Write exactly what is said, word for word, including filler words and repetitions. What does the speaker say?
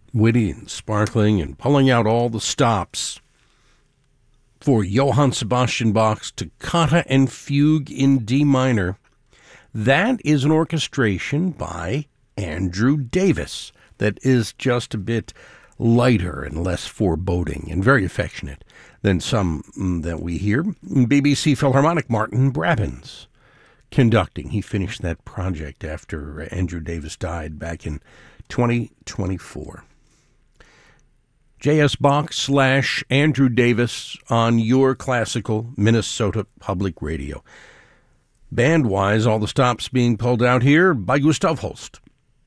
Witty and sparkling and pulling out all the stops for Johann Sebastian Bach's Toccata and Fugue in D minor. That is an orchestration by Andrew Davis that is just a bit lighter and less foreboding and very affectionate than some that we hear. B B C Philharmonic, Martin Brabbins conducting. He finished that project after Andrew Davis died back in twenty twenty-four. J S. Bach slash Andrew Davis on your classical Minnesota Public Radio. Band-wise, all the stops being pulled out here by Gustav Holst.